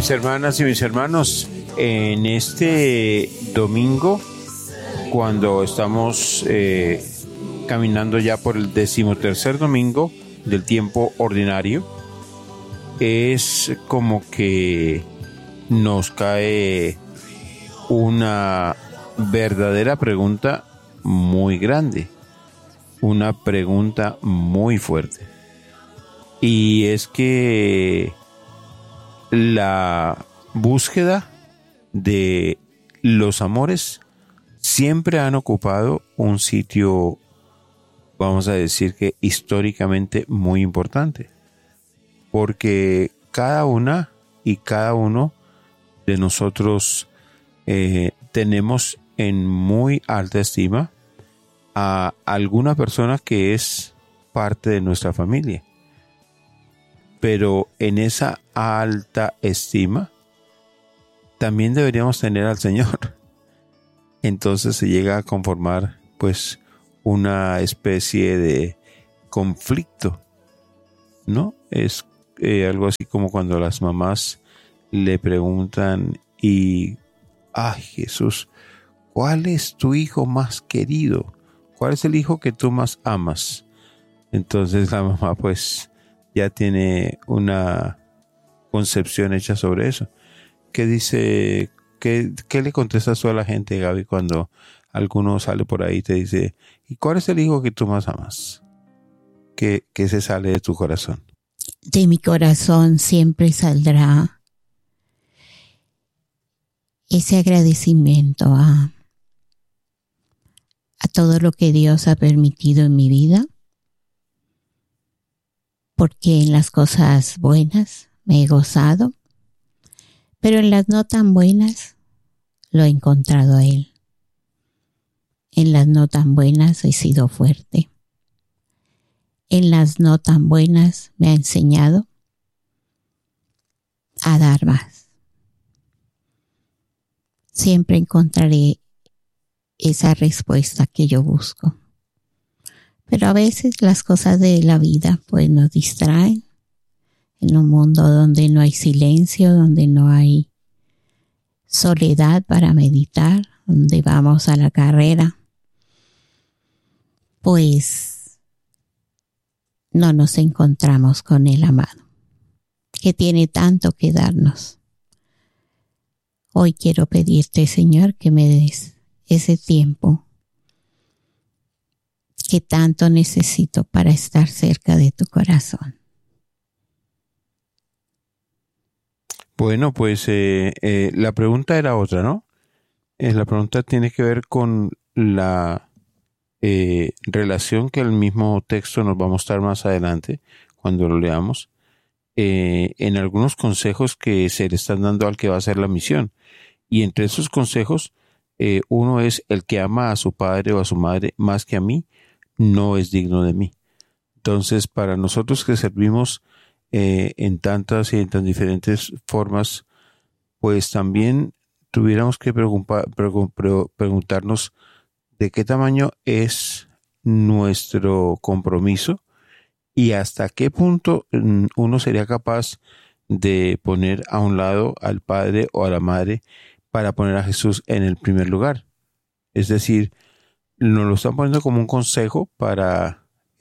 Mis hermanas y mis hermanos, en este domingo, cuando estamos caminando ya por el 13º domingo del tiempo ordinario, es como que nos cae una verdadera pregunta muy grande, una pregunta muy fuerte. Y es que la búsqueda de los amores siempre han ocupado un sitio, vamos a decir que históricamente muy importante, porque cada una y cada uno de nosotros tenemos en muy alta estima a alguna persona que es parte de nuestra familia. Pero en esa alta estima también deberíamos tener al Señor. Entonces se llega a conformar pues una especie de conflicto, ¿no? Es algo así como cuando las mamás le preguntan ay Jesús, ¿cuál es tu hijo más querido? ¿Cuál es el hijo que tú más amas? Entonces la mamá pues ya tiene una concepción hecha sobre eso. ¿Qué dice? ¿Qué le contestas tú a la gente, Gaby, cuando alguno sale por ahí y te dice, ¿y cuál es el hijo que tú más amas? ¿Qué se sale de tu corazón? De mi corazón siempre saldrá ese agradecimiento a todo lo que Dios ha permitido en mi vida, porque en las cosas buenas me he gozado, pero en las no tan buenas lo he encontrado a Él. En las no tan buenas he sido fuerte. En las no tan buenas me ha enseñado a dar más. Siempre encontraré esa respuesta que yo busco. Pero a veces las cosas de la vida pues nos distraen en un mundo donde no hay silencio, donde no hay soledad para meditar, donde vamos a la carrera, pues no nos encontramos con el amado, que tiene tanto que darnos. Hoy quiero pedirte, Señor, que me des ese tiempo que tanto necesito para estar cerca de tu corazón. Bueno, pues la pregunta era otra, ¿no? La pregunta tiene que ver con la relación que el mismo texto nos va a mostrar más adelante, cuando lo leamos, en algunos consejos que se le están dando al que va a hacer la misión. Y entre esos consejos, uno es: el que ama a su padre o a su madre más que a mí, no es digno de mí. Entonces, para nosotros que servimos en tantas y en tan diferentes formas, pues también tuviéramos que preguntarnos de qué tamaño es nuestro compromiso y hasta qué punto uno sería capaz de poner a un lado al padre o a la madre para poner a Jesús en el primer lugar. Es decir, nos lo están poniendo como un consejo para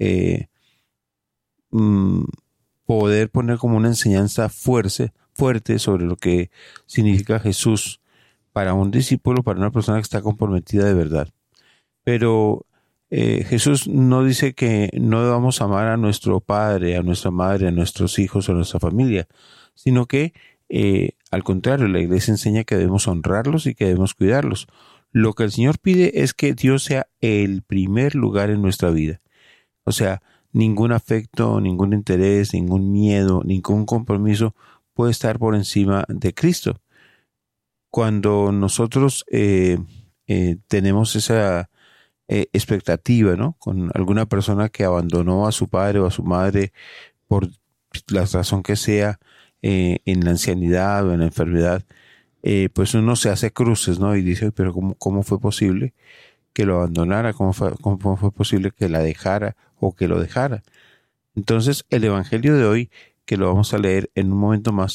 poder poner como una enseñanza fuerte sobre lo que significa Jesús para un discípulo, para una persona que está comprometida de verdad. Pero Jesús no dice que no debamos amar a nuestro padre, a nuestra madre, a nuestros hijos o a nuestra familia, sino que al contrario, la Iglesia enseña que debemos honrarlos y que debemos cuidarlos. Lo que el Señor pide es que Dios sea el primer lugar en nuestra vida. O sea, ningún afecto, ningún interés, ningún miedo, ningún compromiso puede estar por encima de Cristo. Cuando nosotros tenemos esa expectativa, ¿no?, con alguna persona que abandonó a su padre o a su madre por la razón que sea, en la ancianidad o en la enfermedad, pues uno se hace cruces, ¿no? Y dice, pero ¿cómo fue posible que lo abandonara? ¿Cómo fue posible que la dejara o que lo dejara? Entonces, el Evangelio de hoy, que lo vamos a leer en un momento más,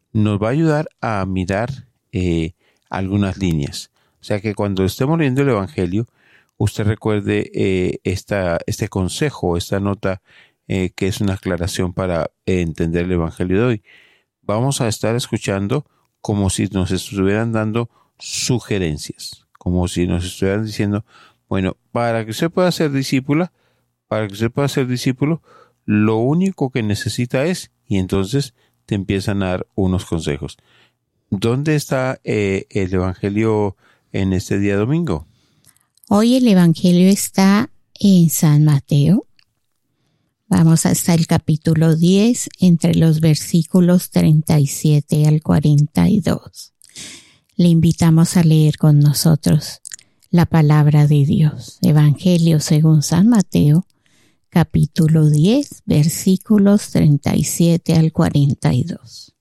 nos va a ayudar a mirar algunas líneas. O sea que cuando estemos leyendo el Evangelio, usted recuerde este consejo, esta nota que es una aclaración para entender el Evangelio de hoy. Vamos a estar escuchando como si nos estuvieran dando sugerencias, como si nos estuvieran diciendo, bueno, para que usted pueda ser discípula, para que usted pueda ser discípulo, lo único que necesita es, y entonces te empiezan a dar unos consejos. ¿Dónde está el Evangelio en este día domingo? Hoy el Evangelio está en San Mateo. Vamos hasta el capítulo 10, entre los versículos 37 al 42. Le invitamos a leer con nosotros la palabra de Dios. Evangelio según San Mateo, capítulo 10, versículos 37 al 42.